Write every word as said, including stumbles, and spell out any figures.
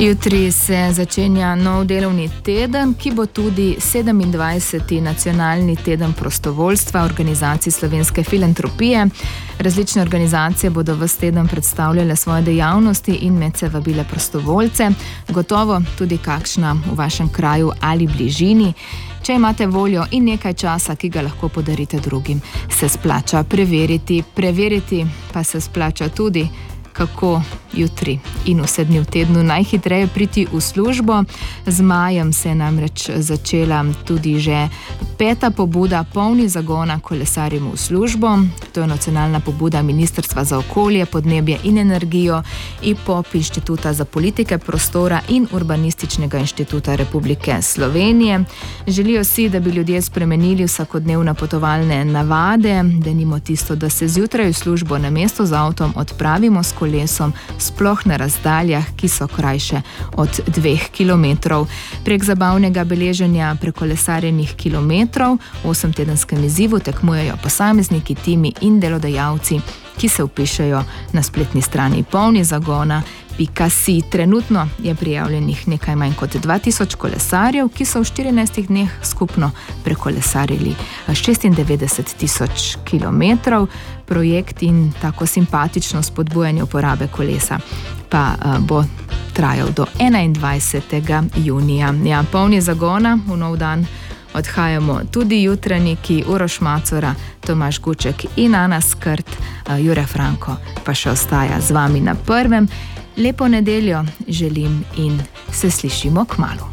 Jutri se začenja nov delovni teden, ki bo tudi sedemindvajseti nacionalni teden prostovoljstva organizacij Slovenske filantropije. Različne organizacije bodo ves teden predstavljale svoje dejavnosti in medse vabile prostovoljce, gotovo tudi kakšna v vašem kraju ali bližini. Če imate voljo in nekaj časa, ki ga lahko podarite drugim, se splača preveriti. Preveriti pa se splača tudi, kako jutri in vse dni v tednu najhitreje priti v službo. Z majem se je namreč začela tudi že peta pobuda Polni zagona kolesarimo v službo. To je nacionalna pobuda Ministrstva za okolje, podnebje in energijo, I P O P Inštituta za politike prostora in Urbanističnega inštituta Republike Slovenije. Želijo si, da bi ljudje spremenili vsakodnevne potovalne navade, denimo tisto, da se zjutraj v službo namesto z avtom odpravimo s kolesom, sploh na razdaljah, ki so krajše od dveh kilometrov. Prek zabavnega beleženja prekolesarjenih kilometrov v osemtedenskem izzivu tekmujejo posamezniki, timi in delodajalci, ki se vpišejo na spletni strani polni zagona pika si. Trenutno je prijavljenih nekaj manj kot dva tisoč kolesarjev, ki so v štirinajstih dneh skupno prekolesarili šestindevetdeset tisoč kilometrov. Projekt in tako simpatično spodbujanje uporabe kolesa pa bo trajal do enaindvajsetega junija. Ja, polni zagona v nov dan odhajamo tudi jutranjiki Uroš Macora, Tomaž Guček in Ana Skrt. Jure Franko pa še ostaja z vami na prvem. Lepo nedeljo želim in se slišimo kmalu.